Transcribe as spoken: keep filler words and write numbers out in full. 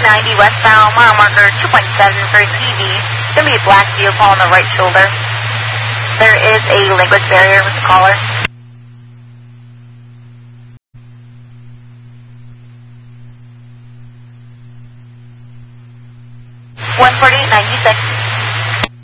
ninety westbound, mile marker two point seven for T V. It's going to be a black vehicle on the right shoulder. There is a language barrier with the caller. one forty-eight ninety-six.